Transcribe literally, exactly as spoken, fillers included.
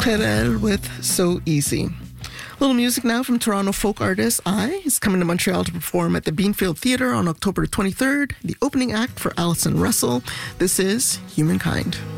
Perel with So Easy. Little music now from Toronto folk artist I. He's coming to Montreal to perform at the Beanfield Theatre on October twenty-third, the opening act for Alison Russell. This is Humankind.